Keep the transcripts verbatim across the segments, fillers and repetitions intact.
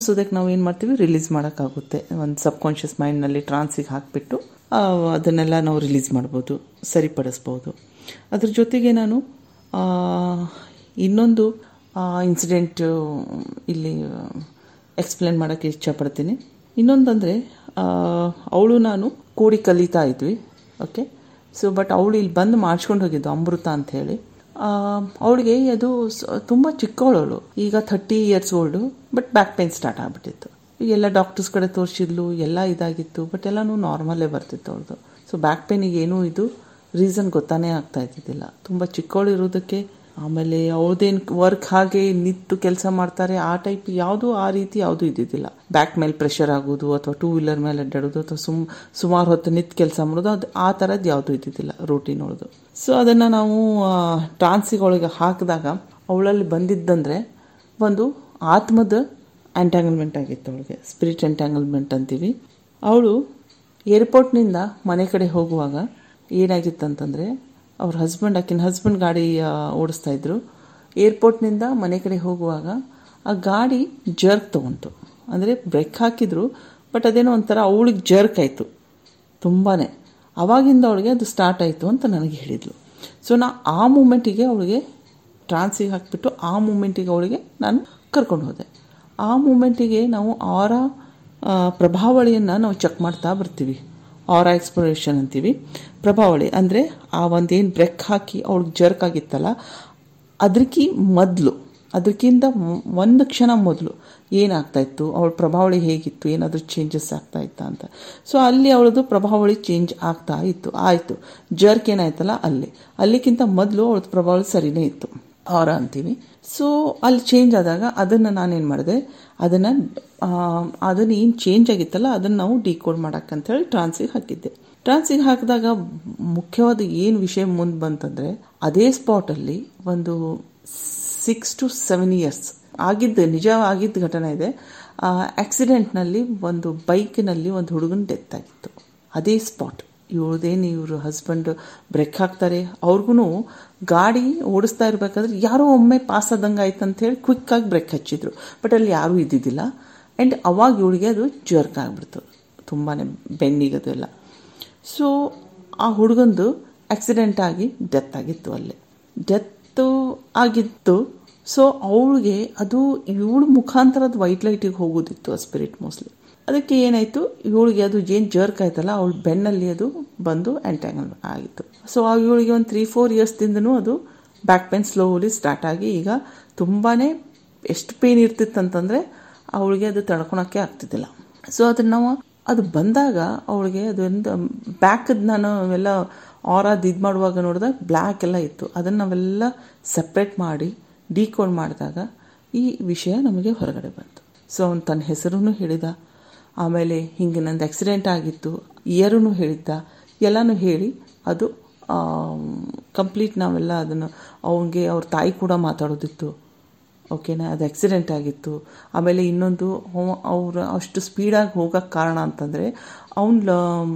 ಸೋದಕ್ಕೆ ನಾವು ಏನು ಮಾಡ್ತೀವಿ, ರಿಲೀಸ್ ಮಾಡೋಕ್ಕಾಗುತ್ತೆ. ಒಂದು ಸಬ್ಕಾನ್ಷಿಯಸ್ ಮೈಂಡ್ನಲ್ಲಿ ಟ್ರಾನ್ಸಿಗೆ ಹಾಕಿಬಿಟ್ಟು ಅದನ್ನೆಲ್ಲ ನಾವು ರಿಲೀಸ್ ಮಾಡ್ಬೋದು, ಸರಿಪಡಿಸ್ಬೋದು. ಅದ್ರ ಜೊತೆಗೆ ನಾನು ಇನ್ನೊಂದು ಇನ್ಸಿಡೆಂಟ್ ಇಲ್ಲಿ ಎಕ್ಸ್ಪ್ಲೇನ್ ಮಾಡೋಕ್ಕೆ ಇಷ್ಟಪಡ್ತೀನಿ. ಇನ್ನೊಂದಂದರೆ, ಅವಳು ನಾನು ಕೂಡಿ ಕಲಿತಾ ಇದ್ವಿ. ಓಕೆ, ಸೊ ಬಟ್ ಅವಳು ಇಲ್ಲಿ ಬಂದು ಮಾಡಿಸ್ಕೊಂಡು ಹೋಗಿದ್ದು ಅಮೃತ ಅಂತ ಹೇಳಿ. ಅವಳಿಗೆ ಅದು ತುಂಬ ಚಿಕ್ಕವಳವಳು, ಈಗ thirty years old, but back pain start ಆಗಿಬಿಟ್ಟಿತ್ತು. ಎಲ್ಲ ಡಾಕ್ಟರ್ಸ್ ಕಡೆ ತೋರಿಸಿದ್ಲು, ಎಲ್ಲ ಇದಾಗಿತ್ತು, ಬಟ್ ಎಲ್ಲನೂ ನಾರ್ಮಲ್ಲೇ ಬರ್ತಿತ್ತು ಅವ್ರದ್ದು. ಸೊ ಬ್ಯಾಕ್ ಪೇನಿಗೆ ಏನೂ ಇದು ರೀಸನ್ ಗೊತ್ತಾನೇ ಆಗ್ತಾ ಇದ್ದಿದ್ದಿಲ್ಲ. ತುಂಬ ಚಿಕ್ಕವಳು ಇರೋದಕ್ಕೆ, ಆಮೇಲೆ ಅವ್ರದ್ದೇನು ವರ್ಕ್ ಹಾಗೆ ನಿಂತು ಕೆಲಸ ಮಾಡ್ತಾರೆ ಆ ಟೈಪ್ ಯಾವುದೂ ಆ ರೀತಿ ಯಾವುದೂ ಇದ್ದಿದ್ದಿಲ್ಲ. ಬ್ಯಾಕ್ ಮೇಲೆ ಪ್ರೆಷರ್ ಆಗೋದು ಅಥವಾ ಟೂ ವೀಲರ್ ಮೇಲೆ ಅಡ್ಡಾಡೋದು ಅಥವಾ ಸುಮ್ ಸುಮಾರು ಹೊತ್ತು ನಿಂತು ಕೆಲಸ ಮಾಡೋದು, ಅದು ಆ ಥರದ್ದು ಯಾವುದೂ ಇದ್ದಿದ್ದಿಲ್ಲ ರೂಟೀನ್ ಒಳದು. ಸೊ ಅದನ್ನು ನಾವು ಟ್ರಾನ್ಸಿಗೊಳಗೆ ಹಾಕಿದಾಗ ಅವಳಲ್ಲಿ ಬಂದಿದ್ದಂದರೆ ಒಂದು ಆತ್ಮದ ಎಂಟ್ಯಾಂಗಲ್ಮೆಂಟ್ ಆಗಿತ್ತು ಅವಳಿಗೆ, ಸ್ಪಿರಿಟ್ ಎಂಟ್ಯಾಂಗಲ್ಮೆಂಟ್ ಅಂತೀವಿ. ಅವಳು ಏರ್ಪೋರ್ಟ್ನಿಂದ ಮನೆ ಕಡೆ ಹೋಗುವಾಗ ಏನಾಗಿತ್ತಂತಂದರೆ, ಅವ್ರ ಹಸ್ಬೆಂಡ್, ಆಕಿನ ಹಸ್ಬೆಂಡ್ ಗಾಡಿ ಓಡಿಸ್ತಾ ಇದ್ರು. ಏರ್ಪೋರ್ಟ್ನಿಂದ ಮನೆ ಕಡೆ ಹೋಗುವಾಗ ಆ ಗಾಡಿ ಜರ್ಕ್ ತೊಗೊಂತು. ಅಂದರೆ ಬ್ರೇಕ್ ಹಾಕಿದ್ರು, ಬಟ್ ಅದೇನೋ ಒಂಥರ ಅವಳಿಗೆ ಜರ್ಕ್ ಆಯಿತು ತುಂಬಾ. ಆವಾಗಿಂದ ಅವಳಿಗೆ ಅದು ಸ್ಟಾರ್ಟ್ ಆಯಿತು ಅಂತ ನನಗೆ ಹೇಳಿದ್ಲು. ಸೊ ನಾ ಆ ಮೂಮೆಂಟಿಗೆ ಅವಳಿಗೆ ಟ್ರಾನ್ಸಿಗೆ ಹಾಕಿಬಿಟ್ಟು ಆ ಮೂಮೆಂಟಿಗೆ ಅವಳಿಗೆ ನಾನು ಕರ್ಕೊಂಡು ಹೋದೆ. ಆ ಮೂಮೆಂಟಿಗೆ ನಾವು ಆರ ಪ್ರಭಾವಳಿಯನ್ನು ನಾವು ಚೆಕ್ ಮಾಡ್ತಾ ಬರ್ತೀವಿ. ಆರ ಎಕ್ಸ್ಪ್ಲೋರೇಷನ್ ಅಂತೀವಿ. ಪ್ರಭಾವಳಿ ಅಂದರೆ ಆ ಒಂದೇನು ಬ್ರೇಕ್ ಹಾಕಿ ಅವಳಿಗೆ ಜರ್ಕ್ ಆಗಿತ್ತಲ್ಲ, ಅದಕ್ಕೆ ಮೊದಲು, ಅದಕ್ಕಿಂತ ಒಂದು ಕ್ಷಣ ಮೊದಲು ಏನಾಗ್ತಾಯಿತ್ತು, ಅವಳ ಪ್ರಭಾವಳಿ ಹೇಗಿತ್ತು, ಏನಾದರೂ ಚೇಂಜಸ್ ಆಗ್ತಾಯಿತ್ತಾ ಅಂತ. ಸೊ ಅಲ್ಲಿ ಅವಳದು ಪ್ರಭಾವಳಿ ಚೇಂಜ್ ಆಗ್ತಾ ಇತ್ತು. ಆಯಿತು, ಜರ್ಕ್ ಏನಾಯ್ತಲ್ಲ ಅಲ್ಲಿ, ಅಲ್ಲಿಗಿಂತ ಮೊದಲು ಅವಳದು ಪ್ರಭಾವಳಿ ಸರಿನೇ ಇತ್ತು, ಆರ ಅಂತೀವಿ. ಸೊ ಅಲ್ಲಿ ಚೇಂಜ್ ಆದಾಗ ಅದನ್ನು ನಾನೇನು ಮಾಡಿದೆ, ಅದನ್ನು ಅದನ್ನು ಏನು ಚೇಂಜ್ ಆಗಿತ್ತಲ್ಲ ಅದನ್ನು ನಾವು ಡಿಕೋಡ್ ಮಾಡೋಕ್ಕಂಥೇಳಿ ಟ್ರಾನ್ಸಿಗೆ ಹಾಕಿದ್ದೆ. ಟ್ರಾನ್ಸಿಗೆ ಹಾಕಿದಾಗ ಮುಖ್ಯವಾದ ಏನು ವಿಷಯ ಮುಂದೆ ಬಂತಂದರೆ, ಅದೇ ಸ್ಪಾಟಲ್ಲಿ ಒಂದು ಸಿಕ್ಸ್ ಟು ಸೆವೆನ್ ಇಯರ್ಸ್ ಆಗಿದ್ದು, ನಿಜ ಆಗಿದ್ದ ಘಟನೆ ಇದೆ. ಆಕ್ಸಿಡೆಂಟ್ನಲ್ಲಿ ಒಂದು ಬೈಕಿನಲ್ಲಿ ಒಂದು ಹುಡುಗನ ಡೆತ್ ಆಗಿತ್ತು ಅದೇ ಸ್ಪಾಟ್. ಇವ್ರದೇನು ಇವರು ಹಸ್ಬೆಂಡ್ ಬ್ರೇಕ್ ಹಾಕ್ತಾರೆ, ಅವ್ರಿಗೂ ಗಾಡಿ ಓಡಿಸ್ತಾ ಇರಬೇಕಾದ್ರೆ ಯಾರೋ ಒಮ್ಮೆ ಪಾಸ್ ಆದಂಗೆ ಆಯ್ತು ಅಂತ ಹೇಳಿ ಕ್ವಿಕ್ಕಾಗಿ ಬ್ರೇಕ್ ಹಚ್ಚಿದ್ರು, ಬಟ್ ಅಲ್ಲಿ ಯಾರೂ ಇದ್ದಿದ್ದಿಲ್ಲ. ಆ್ಯಂಡ್ ಅವಾಗ ಇವಳಿಗೆ ಅದು ಜರ್ಕ್ ಆಗಿಬಿಡ್ತು ತುಂಬಾ, ಬೆನ್ನಿಗದೆಲ್ಲ. ಸೊ ಆ ಹುಡುಗಂದು ಆಕ್ಸಿಡೆಂಟ್ ಆಗಿ ಡೆತ್ ಆಗಿತ್ತು, ಅಲ್ಲೇ ಡೆತ್ತು ಆಗಿತ್ತು. ಸೊ ಅವಳಿಗೆ ಅದು ಇವಳು ಮುಖಾಂತರದ ವೈಟ್ ಲೈಟಿಗೆ ಹೋಗೋದಿತ್ತು ಆ ಸ್ಪಿರಿಟ್ ಮೋಸ್ಟ್ಲಿ. ಅದಕ್ಕೆ ಏನಾಯಿತು, ಇವಳಿಗೆ ಅದು ಏನು ಜರ್ಕ್ ಆಯ್ತಲ್ಲ ಅವಳ ಬೆನ್ನಲ್ಲಿ ಅದು ಬಂದು ಎಂಟ್ಯಾಂಗಲ್ ಆಗಿತ್ತು. ಸೊ ಆ ಇವಳಿಗೆ ಒಂದು ತ್ರೀ ಫೋರ್ ಇಯರ್ಸ್ದಿಂದನೂ ಅದು ಬ್ಯಾಕ್ ಪೇನ್ ಸ್ಲೋಲಿ ಸ್ಟಾರ್ಟ್ ಆಗಿ ಈಗ ತುಂಬಾ ಎಷ್ಟು ಪೇನ್ ಇರ್ತಿತ್ತಂತಂದರೆ ಅವಳಿಗೆ ಅದು ತಡ್ಕೊಳಕ್ಕೆ ಆಗ್ತಿದ್ದಿಲ್ಲ. ಸೊ ಅದನ್ನು ನಾವು ಅದು ಬಂದಾಗ ಅವಳಿಗೆ ಅದೊಂದು ಬ್ಯಾಕದ್ದು ನಾನು ಅವೆಲ್ಲ ಆರಾದ ಇದು ಮಾಡುವಾಗ ನೋಡಿದಾಗ ಬ್ಲ್ಯಾಕ್ ಎಲ್ಲ ಇತ್ತು. ಅದನ್ನು ನಾವೆಲ್ಲ ಸಪ್ರೇಟ್ ಮಾಡಿ ಡಿಕೋಡ್ ಮಾಡಿದಾಗ ಈ ವಿಷಯ ನಮಗೆ ಹೊರಗಡೆ ಬಂತು. ಸೊ ಅವನು ತನ್ನ ಹೆಸರನ್ನು ಹೇಳಿದ, ಆಮೇಲೆ ಹಿಂಗೆ ನಂದು ಆಕ್ಸಿಡೆಂಟ್ ಆಗಿತ್ತು ಇಯರೂ ಹೇಳಿದ್ದ, ಎಲ್ಲನೂ ಹೇಳಿ ಅದು ಕಂಪ್ಲೀಟ್ ನಾವೆಲ್ಲ ಅದನ್ನು ಅವನಿಗೆ ಅವ್ರ ತಾಯಿ ಕೂಡ ಮಾತಾಡೋದಿತ್ತು. ಓಕೆನಾ, ಅದು ಆಕ್ಸಿಡೆಂಟ್ ಆಗಿತ್ತು. ಆಮೇಲೆ ಇನ್ನೊಂದು ಅವ್ರು ಅಷ್ಟು ಸ್ಪೀಡಾಗಿ ಹೋಗೋಕ್ಕೆ ಕಾರಣ ಅಂತಂದರೆ ಅವನ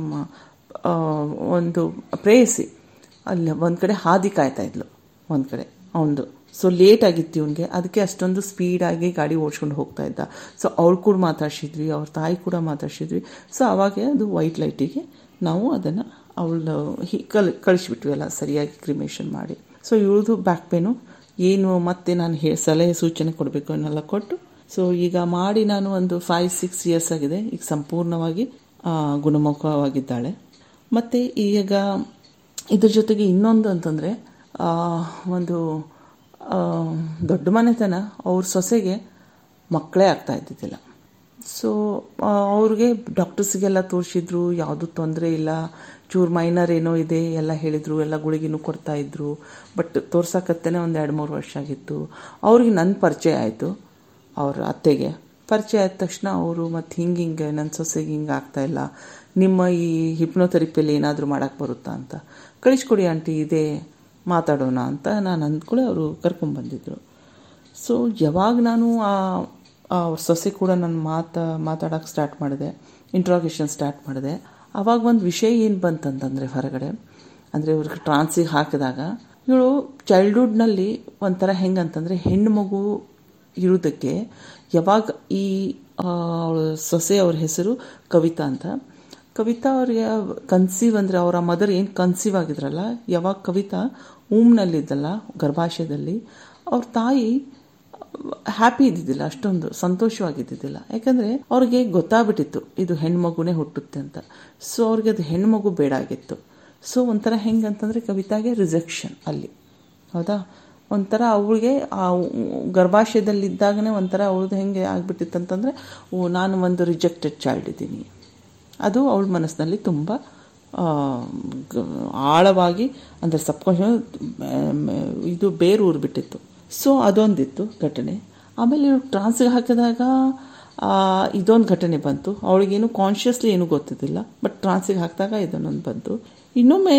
ಒಂದು ಪ್ರೇಯಸಿ ಅಲ್ಲಿ ಒಂದು ಕಡೆ ಹಾದಿ ಕಾಯ್ತಾ ಇದ್ಲು ಒಂದು ಕಡೆ ಅವನದು. ಸೊ ಲೇಟ್ ಆಗಿತ್ತು ಇವನಿಗೆ, ಅದಕ್ಕೆ ಅಷ್ಟೊಂದು ಸ್ಪೀಡಾಗಿ ಗಾಡಿ ಓಡಿಸ್ಕೊಂಡು ಹೋಗ್ತಾ ಇದ್ದ. ಸೊ ಅವಳು ಕೂಡ ಮಾತಾಡ್ಸಿದ್ವಿ, ಅವ್ರ ತಾಯಿ ಕೂಡ ಮಾತಾಡ್ಸಿದ್ವಿ. ಸೊ ಅವಾಗೆ ಅದು ವೈಟ್ ಲೈಟಿಗೆ ನಾವು ಅದನ್ನು ಅವಳ ಹಿ ಕಲ್ ಕಳಿಸ್ಬಿಟ್ವಿ ಎಲ್ಲ ಸರಿಯಾಗಿ ಕ್ರಿಮೇಷನ್ ಮಾಡಿ. ಸೊ ಇವಳದು ಬ್ಯಾಕ್ ಪೇನು ಏನು ಮತ್ತೆ ನಾನು ಹೇ ಸಲಹೆ ಸೂಚನೆ ಕೊಡಬೇಕು ಅನ್ನೆಲ್ಲ ಕೊಟ್ಟು, ಸೊ ಈಗ ಮಾಡಿ ನಾನು ಒಂದು ಫೈವ್ ಸಿಕ್ಸ್ ಇಯರ್ಸ್ ಆಗಿದೆ, ಈಗ ಸಂಪೂರ್ಣವಾಗಿ ಗುಣಮುಖವಾಗಿದ್ದಾಳೆ. ಮತ್ತು ಈಗ ಇದ್ರ ಜೊತೆಗೆ ಇನ್ನೊಂದು ಅಂತಂದರೆ, ಒಂದು ದೊಡ್ಡ ಮನೆತನ ಅವ್ರ ಸೊಸೆಗೆ ಮಕ್ಕಳೇ ಆಗ್ತಾ ಇದ್ದಿದ್ದಿಲ್ಲ. ಸೊ ಅವ್ರಿಗೆ ಡಾಕ್ಟರ್ಸಿಗೆಲ್ಲ ತೋರಿಸಿದ್ರು, ಯಾವುದೂ ತೊಂದರೆ ಇಲ್ಲ, ಚೂರು ಮೈನರ್ ಏನೋ ಇದೆ ಎಲ್ಲ ಹೇಳಿದರು, ಎಲ್ಲ ಗುಳಿಗಿನೂ ಕೊಡ್ತಾಯಿದ್ರು. ಬಟ್ ತೋರ್ಸಕತ್ತೇನೆ ಒಂದು ಎರಡು ಮೂರು ವರ್ಷ ಆಗಿತ್ತು. ಅವ್ರಿಗೆ ನನ್ನ ಪರಿಚಯ ಆಯಿತು, ಅವ್ರ ಅತ್ತೆಗೆ ಪರಿಚಯ ಆದ ತಕ್ಷಣ ಅವರು ಮತ್ತು ಹಿಂಗೆ ಹಿಂಗೆ ನನ್ನ ಸೊಸೆಗೆ ಹಿಂಗೆ ಆಗ್ತಾಯಿಲ್ಲ, ನಿಮ್ಮ ಈ ಹಿಪ್ನೋಥೆರಪಿಯಲ್ಲಿ ಏನಾದರೂ ಮಾಡೋಕ್ಕೆ ಬರುತ್ತಾ ಅಂತ, ಕಳಿಸ್ಕೊಡಿ ಆಂಟಿ ಇದೆ ಮಾತಾಡೋಣ ಅಂತ ನಾನು ಅಂದ್ಕೊಳ್ಳಿ ಅವರು ಕರ್ಕೊಂಡ್ಬಂದಿದ್ರು. ಸೊ ಯಾವಾಗ ನಾನು ಆ ಸೊಸೆ ಕೂಡ ನಾನು ಮಾತಾ ಮಾತಾಡೋಕ್ಕೆ ಸ್ಟಾರ್ಟ್ ಮಾಡಿದೆ, ಇಂಟ್ರಾಗೇಷನ್ ಸ್ಟಾರ್ಟ್ ಮಾಡಿದೆ, ಆವಾಗ ಒಂದು ವಿಷಯ ಏನು ಬಂತಂತಂದರೆ ಹೊರಗಡೆ, ಅಂದರೆ ಇವ್ರಿಗೆ ಟ್ರಾನ್ಸಿಗೆ ಹಾಕಿದಾಗ ಇವಳು ಚೈಲ್ಡ್ಹುಡ್ನಲ್ಲಿ ಒಂಥರ ಹೆಂಗಂತಂದರೆ ಹೆಣ್ಣು ಮಗು ಇರೋದಕ್ಕೆ ಯಾವಾಗ ಈ ಅವಳ ಸೊಸೆ ಅವ್ರ ಹೆಸರು ಕವಿತಾ ಅಂತ. ಕವಿತಾ ಅವ್ರಿಗೆ ಕನ್ಸೀವ್ ಅಂದರೆ ಅವರ ಮದರ್ ಏನು ಕನ್ಸೀವ್ ಆಗಿದ್ರಲ್ಲ, ಯಾವಾಗ ಕವಿತಾ ಊಮ್ನಲ್ಲಿದ್ದಲ್ಲ ಗರ್ಭಾಶಯದಲ್ಲಿ, ಅವ್ರ ತಾಯಿ ಹ್ಯಾಪಿ ಇದ್ದಿದ್ದಿಲ್ಲ, ಅಷ್ಟೊಂದು ಸಂತೋಷವಾಗಿದ್ದಿದ್ದಿಲ್ಲ. ಯಾಕಂದರೆ ಅವ್ರಿಗೆ ಗೊತ್ತಾಗ್ಬಿಟ್ಟಿತ್ತು ಇದು ಹೆಣ್ಮಗುನೇ ಹುಟ್ಟುತ್ತೆ ಅಂತ. ಸೊ ಅವ್ರಿಗೆ ಅದು ಹೆಣ್ಮಗು ಬೇಡ ಆಗಿತ್ತು. ಸೊ ಒಂಥರ ಹೆಂಗಂತಂದರೆ ಕವಿತಾಗೆ ರಿಜೆಕ್ಷನ್ ಅಲ್ಲಿ, ಹೌದಾ. ಒಂಥರ ಅವಳಿಗೆ ಆ ಗರ್ಭಾಶಯದಲ್ಲಿದ್ದಾಗನೇ ಒಂಥರ ಅವಳದು ಹೆಂಗೆ ಆಗಿಬಿಟ್ಟಿತ್ತು ಅಂತಂದರೆ, ಓ ನಾನು ಒಂದು ರಿಜೆಕ್ಟೆಡ್ ಚೈಲ್ಡ್ ಇದ್ದೀನಿ. ಅದು ಅವಳ ಮನಸ್ಸಿನಲ್ಲಿ ತುಂಬ ಆಳವಾಗಿ ಅಂದರೆ ಸಬ್ಕಾನ್ಷಿಯಸ್ ಇದು ಬೇರೂರಿಬಿಟ್ಟಿತ್ತು. ಸೊ ಅದೊಂದಿತ್ತು ಘಟನೆ. ಆಮೇಲೆ ಇವ್ರು ಟ್ರಾನ್ಸ್ಗೆ ಹಾಕಿದಾಗ ಇದೊಂದು ಘಟನೆ ಬಂತು. ಅವಳಿಗೇನು ಕಾನ್ಷಿಯಸ್ಲಿ ಏನೂ ಗೊತ್ತಿದ್ದಿಲ್ಲ, ಬಟ್ ಟ್ರಾನ್ಸಿಗೆ ಹಾಕಿದಾಗ ಇದನ್ನೊಂದು ಬಂತು. ಇನ್ನೊಮ್ಮೆ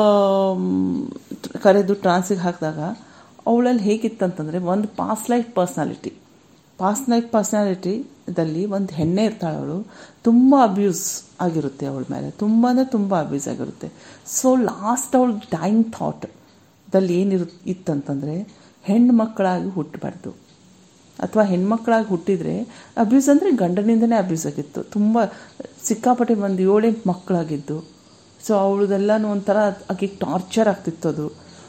ಕರೆದು ಟ್ರಾನ್ಸಿಗೆ ಹಾಕಿದಾಗ ಅವಳಲ್ಲಿ ಹೇಗಿತ್ತಂತಂದರೆ, ಒಂದು past life personality past life ಪರ್ಸ್ನಾಲಿಟಿದಲ್ಲಿ ಒಂದು ಹೆಣ್ಣೆ ಇರ್ತಾಳೆ. ಅವಳು ತುಂಬ ಅಬ್ಯೂಸ್ ಆಗಿರುತ್ತೆ ಅವಳ ಮೇಲೆ, ತುಂಬ ಅಂದರೆ ತುಂಬ ಅಬ್ಯೂಸ್ ಆಗಿರುತ್ತೆ. ಸೊ ಲಾಸ್ಟ್ ಅವಳು ಡೈಯಿಂಗ್ ಥಾಟ್ದಲ್ಲಿ ಏನಿರು ಇತ್ತಂತಂದರೆ, ಹೆಣ್ಣು ಮಕ್ಕಳಾಗಿ ಹುಟ್ಟಬಾರ್ದು, ಅಥವಾ ಹೆಣ್ಮಕ್ಳಾಗಿ ಹುಟ್ಟಿದರೆ ಅಬ್ಯೂಸ್ ಅಂದರೆ ಗಂಡನಿಂದನೇ ಅಬ್ಯೂಸ್ ಆಗಿತ್ತು. ತುಂಬ ಸಿಕ್ಕಾಪಟ್ಟೆ ಒಂದು ಏಳೆಂಟು ಮಕ್ಕಳಾಗಿದ್ದು. ಸೊ ಅವಳದೆಲ್ಲನೂ ಒಂಥರ ಆಕೆ ಟಾರ್ಚರ್ ಆಗ್ತಿತ್ತು. ಅದು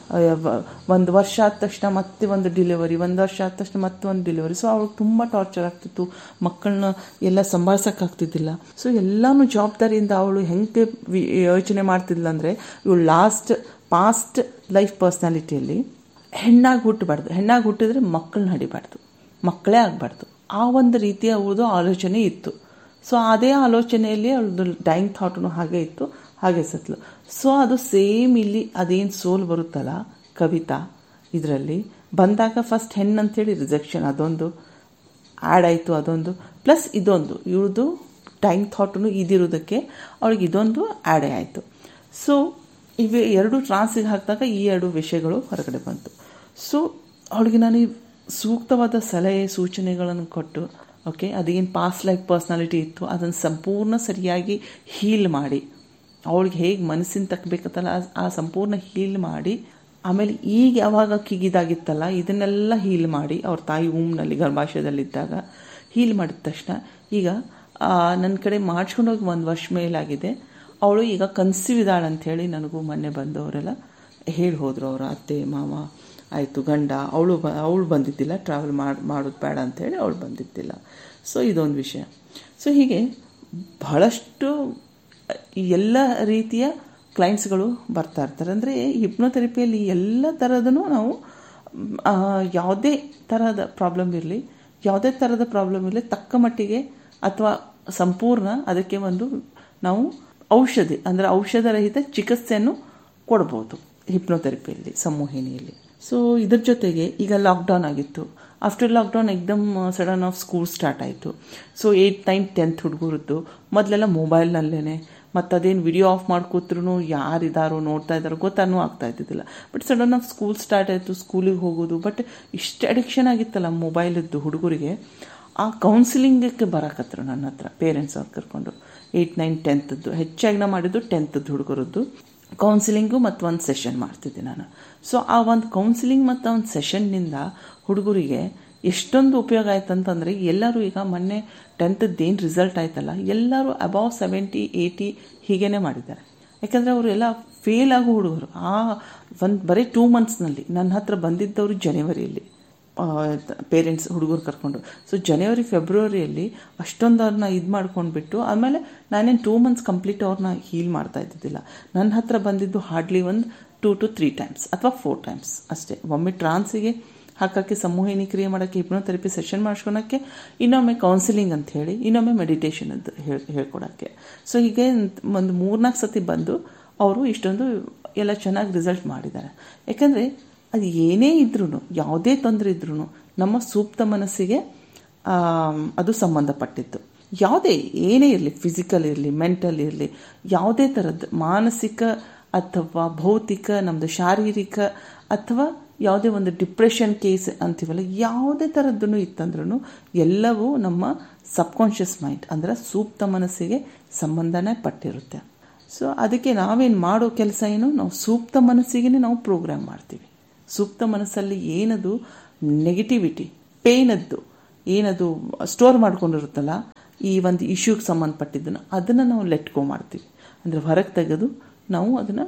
ಒಂದು ವರ್ಷ ಆದ ತಕ್ಷಣ ಮತ್ತೆ ಒಂದು ಡಿಲಿವರಿ, ಒಂದು ವರ್ಷ ಆದ ತಕ್ಷಣ ಮತ್ತೆ ಒಂದು ಡಿಲಿವರಿ. ಸೊ ಅವಳಿಗೆ ತುಂಬ ಟಾರ್ಚರ್ ಆಗ್ತಿತ್ತು, ಮಕ್ಕಳನ್ನ ಎಲ್ಲ ಸಂಭಾಳಿಸೋಕ್ಕಾಗ್ತಿದ್ದಿಲ್ಲ. ಸೊ ಎಲ್ಲನೂ ಜವಾಬ್ದಾರಿಯಿಂದ ಅವಳು ಹೆಂಗೆ ಯೋಚನೆ ಮಾಡ್ತಿದ್ಲ ಅಂದರೆ, ಇವಳು ಲಾಸ್ಟ್ ಪಾಸ್ಟ್ ಲೈಫ್ ಪರ್ಸ್ನಾಲಿಟಿಯಲ್ಲಿ ಹೆಣ್ಣಾಗಿ ಹುಟ್ಟಬಾರ್ದು, ಹೆಣ್ಣಾಗಿ ಹುಟ್ಟಿದ್ರೆ ಮಕ್ಕಳನ್ನ ಹಡಿಬಾರ್ದು, ಮಕ್ಕಳೇ ಆಗಬಾರ್ದು, ಆ ಒಂದು ರೀತಿಯ ಅವಳದು ಆಲೋಚನೆ ಇತ್ತು. ಸೊ ಅದೇ ಆಲೋಚನೆಯಲ್ಲಿ ಅವಳದು ಡೈಯಿಂಗ್ ಥಾಟು ಹಾಗೆ ಇತ್ತು, ಹಾಗೆ ಸತ್ಲು. ಸೊ ಅದು ಸೇಮ್ ಇಲ್ಲಿ ಅದೇನು ಸೋಲ್ ಬರುತ್ತಲ್ಲ ಕವಿತಾ ಇದರಲ್ಲಿ ಬಂದಾಗ, ಫಸ್ಟ್ ಹೆಣ್ಣು ಅಂಥೇಳಿ ರಿಜೆಕ್ಷನ್ ಅದೊಂದು ಆ್ಯಡ್ ಆಯಿತು, ಅದೊಂದು ಪ್ಲಸ್ ಇದೊಂದು ಇವಳದು ಡೈಯಿಂಗ್ ಥಾಟು ಇದಿರೋದಕ್ಕೆ ಅವಳಿಗೆ ಇದೊಂದು ಆ್ಯಡೇ ಆಯಿತು. ಸೊ ಇವೆ ಎರಡು ಟ್ರಾನ್ಸಿಗೆ ಹಾಕಿದಾಗ ಈ ಎರಡು ವಿಷಯಗಳು ಹೊರಗಡೆ ಬಂತು. ಸೊ ಅವಳಿಗೆ ನಾನು ಸೂಕ್ತವಾದ ಸಲಹೆ ಸೂಚನೆಗಳನ್ನು ಕೊಟ್ಟು, ಓಕೆ, ಅದೇನು ಪಾಸ್ಟ್ ಲೈಫ್ ಪರ್ಸ್ನಾಲಿಟಿ ಇತ್ತು ಅದನ್ನು ಸಂಪೂರ್ಣ ಸರಿಯಾಗಿ ಹೀಲ್ ಮಾಡಿ, ಅವಳಿಗೆ ಹೇಗೆ ಮನಸ್ಸಿನ ತಕ್ಕಬೇಕತ್ತಲ್ಲ ಆ ಸಂಪೂರ್ಣ ಹೀಲ್ ಮಾಡಿ, ಆಮೇಲೆ ಈಗ ಯಾವಾಗ ಕಿಗಿದಾಗಿತ್ತಲ್ಲ ಇದನ್ನೆಲ್ಲ ಹೀಲ್ ಮಾಡಿ, ಅವ್ರ ತಾಯಿ ಊಮ್ನಲ್ಲಿ ಗರ್ಭಾಶಯದಲ್ಲಿದ್ದಾಗ ಹೀಲ್ ಮಾಡಿದ ತಕ್ಷಣ ಈಗ ನನ್ನ ಕಡೆ ಮಾಡಿಸ್ಕೊಂಡೋಗಿ ಒಂದು ವರ್ಷ ಮೇಲಾಗಿದೆ, ಅವಳು ಈಗ ಕನ್ಸೀವ್ ಇದ್ದಾಳೆ ಅಂಥೇಳಿ ನನಗೂ ಮೊನ್ನೆ ಬಂದವರೆಲ್ಲ ಹೇಳಿ ಹೋದರು. ಅವರ ಅತ್ತೆ ಮಾವ ಆಯಿತು, ಗಂಡ, ಅವಳು ಬ ಅವಳು ಬಂದಿದ್ದಿಲ್ಲ, ಟ್ರಾವೆಲ್ ಮಾಡಿ ಮಾಡೋದು ಬೇಡ ಅಂಥೇಳಿ ಅವಳು ಬಂದಿದ್ದಿಲ್ಲ. ಸೊ ಇದೊಂದು ವಿಷಯ. ಸೊ ಹೀಗೆ ಬಹಳಷ್ಟು ಎಲ್ಲ ರೀತಿಯ ಕ್ಲೈಂಟ್ಸ್ಗಳು ಬರ್ತಾ ಇರ್ತಾರೆ. ಅಂದರೆ ಹಿಪ್ನೋಥೆರಪಿಯಲ್ಲಿ ಎಲ್ಲ ಥರದೂ ನಾವು ಯಾವುದೇ ಥರದ ಪ್ರಾಬ್ಲಮ್ ಇರಲಿ, ಯಾವುದೇ ಥರದ ಪ್ರಾಬ್ಲಮ್ ಇರಲಿ, ತಕ್ಕ ಮಟ್ಟಿಗೆ ಅಥವಾ ಸಂಪೂರ್ಣ ಅದಕ್ಕೆ ಒಂದು ನಾವು ಔಷಧಿ ಅಂದರೆ ಔಷಧರಹಿತ ಚಿಕಿತ್ಸೆಯನ್ನು ಕೊಡ್ಬೋದು ಹಿಪ್ನೋಥೆರಪಿಯಲ್ಲಿ, ಸಂಮೋಹಿನಿಯಲ್ಲಿ. ಸೊ ಇದ್ರ ಜೊತೆಗೆ ಈಗ ಲಾಕ್ಡೌನ್ ಆಗಿತ್ತು. ಆಫ್ಟರ್ ಲಾಕ್ಡೌನ್ ಎಕ್ದಮ್ ಸಡನ್ ಆಫ್ ಸ್ಕೂಲ್ ಸ್ಟಾರ್ಟ್ ಆಯಿತು. ಸೊ ಏಯ್ಟ್ ನೈನ್ ಟೆಂತ್ ಹುಡುಗರದ್ದು ಮೊದಲೆಲ್ಲ ಮೊಬೈಲ್ನಲ್ಲೇ, ಮತ್ತು ಅದೇನು ವಿಡಿಯೋ ಆಫ್ ಮಾಡ್ಕೋತ್ರೂ ಯಾರಿದ್ದಾರೋ ನೋಡ್ತಾ ಇದ್ದಾರೋ ಗೊತ್ತಾನೂ ಆಗ್ತಾ ಇದ್ದಿದ್ದಿಲ್ಲ. But sudden of school start ಆಯಿತು, ಸ್ಕೂಲಿಗೆ ಹೋಗೋದು. ಬಟ್ ಇಷ್ಟು ಅಡಿಕ್ಷನ್ ಆಗಿತ್ತಲ್ಲ ಮೊಬೈಲದ್ದು ಹುಡುಗರಿಗೆ, ಆ ಕೌನ್ಸಿಲಿಂಗಕ್ಕೆ ಬರಕತ್ತರು ನನ್ನ ಹತ್ರ ಪೇರೆಂಟ್ಸ್ ಅವ್ರು ಕರ್ಕೊಂಡು. ಏಯ್ಟ್ ನೈನ್ ಟೆಂತದ್ದು ಹೆಚ್ಚಾಗಿ ನಾ ಮಾಡಿದ್ದು ಟೆಂತದ್ದು ಹುಡುಗರದ್ದು ಕೌನ್ಸಿಲಿಂಗು ಮತ್ತು ಒಂದು ಸೆಷನ್ ಮಾಡ್ತಿದ್ದೆ ನಾನು. ಸೊ ಆ ಒಂದು ಕೌನ್ಸಿಲಿಂಗ್ ಮತ್ತು ಒಂದು ಸೆಷನ್ನಿಂದ ಹುಡುಗರಿಗೆ ಎಷ್ಟೊಂದು ಉಪಯೋಗ ಆಯ್ತು ಅಂತಂದರೆ, ಎಲ್ಲರೂ ಈಗ ಮೊನ್ನೆ ಟೆಂತದ್ದು ಏನು ರಿಸಲ್ಟ್ ಆಯ್ತಲ್ಲ, ಎಲ್ಲರೂ ಅಬೌವ್ ಸೆವೆಂಟಿ ಏಯ್ಟಿ ಹೀಗೇ ಮಾಡಿದ್ದಾರೆ. ಯಾಕಂದರೆ ಅವರು ಎಲ್ಲ ಫೇಲ್ ಆಗೋ ಹುಡುಗರು. ಆ ಒಂದು ಬರೀ ಟೂ ಮಂತ್ಸ್ನಲ್ಲಿ ನನ್ನ ಹತ್ರ ಬಂದಿದ್ದವರು ಜನವರಿಯಲ್ಲಿ ಪೇರೆಂಟ್ಸ್ ಹುಡುಗರು ಕರ್ಕೊಂಡು. ಸೊ ಜನವರಿ ಫೆಬ್ರವರಿಯಲ್ಲಿ ಅಷ್ಟೊಂದು ಅವ್ರನ್ನ ಇದು ಮಾಡ್ಕೊಂಡ್ಬಿಟ್ಟು, ಆಮೇಲೆ ನಾನೇನು ಟೂ ಮಂತ್ಸ್ ಕಂಪ್ಲೀಟ್ ಅವ್ರನ್ನ ಹೀಲ್ ಮಾಡ್ತಾ ಇದ್ದಿದ್ದಿಲ್ಲ. ನನ್ನ ಹತ್ರ ಬಂದಿದ್ದು ಹಾರ್ಡ್ಲಿ ಒಂದು ಟೂ ಟು ತ್ರೀ ಟೈಮ್ಸ್ ಅಥವಾ ಫೋರ್ ಟೈಮ್ಸ್ ಅಷ್ಟೇ. ಒಮ್ಮೆ ಟ್ರಾನ್ಸಿಗೆ ಹಾಕೋಕ್ಕೆ, ಸಂಮೋಹಿನಿ ಕ್ರಿಯೆ ಮಾಡೋಕ್ಕೆ, ಹಿಪ್ನೋಥೆರಪಿ ಸೆಷನ್ ಮಾಡ್ಸ್ಕೊಳಕ್ಕೆ, ಇನ್ನೊಮ್ಮೆ ಕೌನ್ಸಿಲಿಂಗ್ ಅಂತ ಹೇಳಿ, ಇನ್ನೊಮ್ಮೆ ಮೆಡಿಟೇಷನ್ ಅಂತ ಹೇಳಿ ಹೇಳ್ಕೊಡೋಕ್ಕೆ. ಸೊ ಹೀಗೆ ಒಂದು ಮೂರ್ನಾಲ್ಕು ಸತಿ ಬಂದು ಅವರು ಇಷ್ಟೊಂದು ಎಲ್ಲ ಚೆನ್ನಾಗಿ ರಿಸಲ್ಟ್ ಮಾಡಿದ್ದಾರೆ. ಯಾಕಂದರೆ ಅದು ಏನೇ ಇದ್ರೂ, ಯಾವುದೇ ತೊಂದರೆ ಇದ್ರೂ ನಮ್ಮ ಸೂಕ್ತ ಮನಸ್ಸಿಗೆ ಅದು ಸಂಬಂಧಪಟ್ಟಿತ್ತು. ಯಾವುದೇ ಏನೇ ಇರಲಿ, ಫಿಸಿಕಲ್ ಇರಲಿ, ಮೆಂಟಲ್ ಇರಲಿ, ಯಾವುದೇ ಥರದ್ದು ಮಾನಸಿಕ ಅಥವಾ ಭೌತಿಕ, ನಮ್ಮದು ಶಾರೀರಿಕ ಅಥವಾ ಯಾವುದೇ ಒಂದು ಡಿಪ್ರೆಷನ್ ಕೇಸ್ ಅಂತೀವಲ್ಲ, ಯಾವುದೇ ಥರದ್ದೂ ಇತ್ತಂದ್ರೂ ಎಲ್ಲವೂ ನಮ್ಮ ಸಬ್ಕಾನ್ಷಿಯಸ್ ಮೈಂಡ್ ಅಂದರೆ ಸೂಕ್ತ ಮನಸ್ಸಿಗೆ ಸಂಬಂಧನೇ ಪಟ್ಟಿರುತ್ತೆ. ಸೊ ಅದಕ್ಕೆ ನಾವೇನು ಮಾಡೋ ಕೆಲಸ ಏನು, ನಾವು ಸೂಕ್ತ ಮನಸ್ಸಿಗೆ ನಾವು ಪ್ರೋಗ್ರಾಮ್ ಮಾಡ್ತೀವಿ. ಸೂಕ್ತ ಮನಸ್ಸಲ್ಲಿ ಏನದು ನೆಗೆಟಿವಿಟಿ, ಪೇನದ್ದು ಏನದು ಸ್ಟೋರ್ ಮಾಡ್ಕೊಂಡಿರುತ್ತಲ್ಲ ಈ ಒಂದು ಇಶ್ಯೂಗೆ ಸಂಬಂಧಪಟ್ಟಿದ್ದನ್ನು ಅದನ್ನು ನಾವು ಲೆಟ್ ಗೋ ಮಾಡ್ತೀವಿ. ಅಂದರೆ ಹೊರಗೆ ತೆಗೆದು ನಾವು ಅದನ್ನು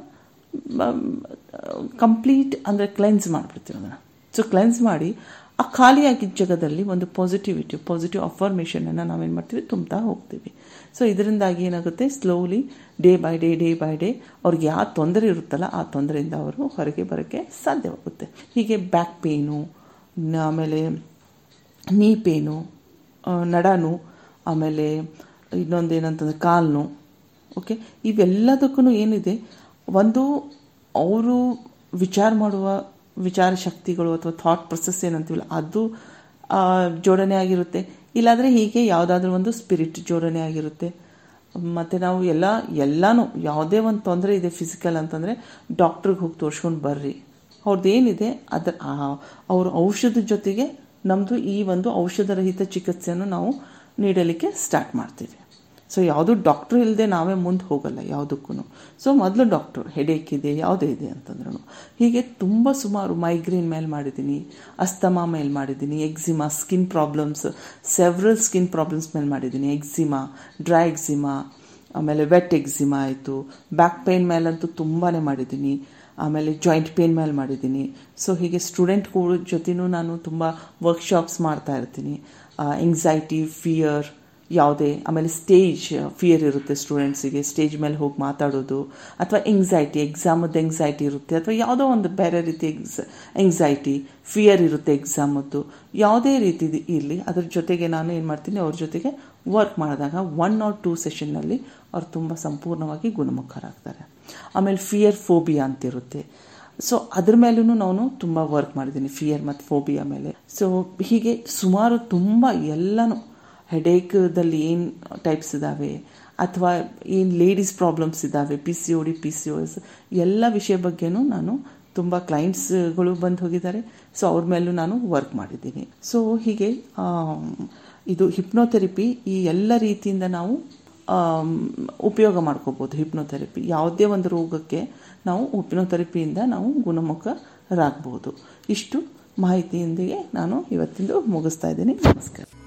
ಕಂಪ್ಲೀಟ್ ಅಂದರೆ ಕ್ಲೆನ್ಸ್ ಮಾಡಿಬಿಡ್ತೀವಿ ಅದನ್ನು. ಸೊ ಕ್ಲೆನ್ಸ್ ಮಾಡಿ ಆ ಖಾಲಿಯಾಗಿದ್ದ ಜಾಗದಲ್ಲಿ ಒಂದು ಪಾಸಿಟಿವಿಟಿ ಪಾಸಿಟಿವ್ ಅಫರ್ಮೇಷನನ್ನು ನಾವೇನು ಮಾಡ್ತೀವಿ ತುಂಬ್ತಾ ಹೋಗ್ತೀವಿ. ಸೊ ಇದರಿಂದಾಗಿ ಏನಾಗುತ್ತೆ, slowly day by day day by day ಅವ್ರಿಗೆ ಯಾವ ತೊಂದರೆ ಇರುತ್ತಲ್ಲ ಆ ತೊಂದರೆಯಿಂದ ಅವರು ಹೊರಗೆ ಬರೋಕ್ಕೆ ಸಾಧ್ಯವಾಗುತ್ತೆ. ಹೀಗೆ ಬ್ಯಾಕ್ ಪೇನು, ಆಮೇಲೆ ನೀ ಪೇನು, ನಡಾನು, ಆಮೇಲೆ ಇನ್ನೊಂದು ಏನಂತಂದರೆ ಕಾಲು, ಓಕೆ, ಇವೆಲ್ಲದಕ್ಕೂ ಏನಿದೆ, ಒಂದು ಅವರು ವಿಚಾರ ಮಾಡುವ ವಿಚಾರ ಶಕ್ತಿಗಳು ಅಥವಾ ಥಾಟ್ ಪ್ರೊಸೆಸ್ ಏನಂತೀವಲ್ಲ ಅದು ಜೋಡಣೆ ಆಗಿರುತ್ತೆ. ಇಲ್ಲಾಂದರೆ ಹೀಗೆ ಯಾವುದಾದ್ರೂ ಒಂದು ಸ್ಪಿರಿಟ್ ಜೋಡಣೆ ಆಗಿರುತ್ತೆ. ಮತ್ತು ನಾವು ಎಲ್ಲ ಎಲ್ಲನೂ ಯಾವುದೇ ಒಂದು ತೊಂದರೆ ಇದೆ ಫಿಸಿಕಲ್ ಅಂತಂದರೆ ಡಾಕ್ಟ್ರಿಗೆ ಹೋಗಿ ತೋರಿಸ್ಕೊಂಡು ಬರ್ರಿ, ಅವ್ರದ್ದು ಏನಿದೆ ಅದರ ಅವ್ರ ಔಷಧದ ಜೊತೆಗೆ ನಮ್ಮದು ಈ ಒಂದು ಔಷಧರಹಿತ ಚಿಕಿತ್ಸೆಯನ್ನು ನಾವು ನೀಡಲಿಕ್ಕೆ ಸ್ಟಾರ್ಟ್ ಮಾಡ್ತೀವಿ. ಸೊ ಯಾವುದು ಡಾಕ್ಟ್ರು ಇಲ್ಲದೆ ನಾವೇ ಮುಂದೆ ಹೋಗಲ್ಲ ಯಾವುದಕ್ಕೂ. ಸೊ ಮೊದಲು ಡಾಕ್ಟ್ರು ಹೆಡೇಕ್ ಇದೆ ಯಾವುದೇ ಇದೆ ಅಂತಂದ್ರೂ ಹೀಗೆ ತುಂಬ ಸುಮಾರು ಮೈಗ್ರೇನ್ ಮೇಲೆ ಮಾಡಿದ್ದೀನಿ, ಅಸ್ತಮಾ ಮೇಲೆ ಮಾಡಿದ್ದೀನಿ, eczema skin problems several skin problems ಮೇಲೆ ಮಾಡಿದ್ದೀನಿ, ಎಕ್ಸಿಮಾ, ಡ್ರೈ ಎಕ್ಸಿಮಾ, ಆಮೇಲೆ ವೆಟ್ ಎಕ್ಸಿಮಾ ಆಯಿತು, ಬ್ಯಾಕ್ ಪೇನ್ ಮೇಲಂತೂ ತುಂಬಾ ಮಾಡಿದ್ದೀನಿ, ಆಮೇಲೆ ಜಾಯಿಂಟ್ ಪೇನ್ ಮೇಲೆ ಮಾಡಿದ್ದೀನಿ. ಸೊ ಹೀಗೆ ಸ್ಟೂಡೆಂಟ್ಗಳ ಜೊತೆನೂ ನಾನು ತುಂಬ ವರ್ಕ್ಶಾಪ್ಸ್ ಮಾಡ್ತಾ ಇರ್ತೀನಿ. ಎಂಗ್ಸೈಟಿ, ಫಿಯರ್ ಯಾವುದೇ, ಆಮೇಲೆ ಸ್ಟೇಜ್ ಫಿಯರ್ ಇರುತ್ತೆ ಸ್ಟೂಡೆಂಟ್ಸಿಗೆ, ಸ್ಟೇಜ್ ಮೇಲೆ ಹೋಗಿ ಮಾತಾಡೋದು, ಅಥವಾ ಎಂಗ್ಸೈಟಿ ಎಕ್ಸಾಮದ್ದು ಎಂಗ್ಸೈಟಿ ಇರುತ್ತೆ, ಅಥವಾ ಯಾವುದೋ ಒಂದು ಬೇರೆ ರೀತಿ ಎಕ್ಸ್ ಎಂಗ್ಸೈಟಿ ಫಿಯರ್ ಇರುತ್ತೆ ಎಕ್ಸಾಮದ್ದು, ಯಾವುದೇ ರೀತಿ ಇರಲಿ ಅದ್ರ ಜೊತೆಗೆ ನಾನು ಏನು ಮಾಡ್ತೀನಿ, ಅವ್ರ ಜೊತೆಗೆ ವರ್ಕ್ ಮಾಡಿದಾಗ ಒನ್ ಆರ್ ಟೂ ಸೆಷನ್ನಲ್ಲಿ ಅವ್ರು ತುಂಬ ಸಂಪೂರ್ಣವಾಗಿ ಗುಣಮುಖರಾಗ್ತಾರೆ. ಆಮೇಲೆ ಫಿಯರ್ ಫೋಬಿಯಾ ಅಂತಿರುತ್ತೆ. ಸೊ ಅದ್ರ ಮೇಲೂ ನಾನು ತುಂಬ ವರ್ಕ್ ಮಾಡಿದ್ದೀನಿ, ಫಿಯರ್ ಮತ್ತು ಫೋಬಿಯಾ ಮೇಲೆ. ಸೊ ಹೀಗೆ ಸುಮಾರು ತುಂಬ ಎಲ್ಲನೂ ಹೆಡೇಕ್ದಲ್ಲಿ ಏನು ಟೈಪ್ಸ್ ಇದ್ದಾವೆ, ಅಥವಾ ಏನು ಲೇಡೀಸ್ ಪ್ರಾಬ್ಲಮ್ಸ್ ಇದ್ದಾವೆ, P C O D, P C O S, ಎಲ್ಲ ವಿಷಯ ಬಗ್ಗೆನೂ ನಾನು ತುಂಬ ಕ್ಲೈಂಟ್ಸ್ಗಳು ಬಂದು ಹೋಗಿದ್ದಾರೆ. ಸೊ ಅವ್ರ ಮೇಲೂ ನಾನು ವರ್ಕ್ ಮಾಡಿದ್ದೀನಿ. ಸೊ ಹೀಗೆ ಇದು ಹಿಪ್ನೋಥೆರಪಿ ಈ ಎಲ್ಲ ರೀತಿಯಿಂದ ನಾವು ಉಪಯೋಗ ಮಾಡ್ಕೋಬೋದು. ಹಿಪ್ನೋಥೆರಪಿ ಯಾವುದೇ ಒಂದು ರೋಗಕ್ಕೆ ನಾವು ಹಿಪ್ನೋಥೆರಪಿಯಿಂದ ನಾವು ಗುಣಮುಖರಾಗಬಹುದು. ಇಷ್ಟು ಮಾಹಿತಿಯೊಂದಿಗೆ ನಾನು ಇವತ್ತಿಂದು ಮುಗಿಸ್ತಾ ಇದ್ದೀನಿ. ನಮಸ್ಕಾರ.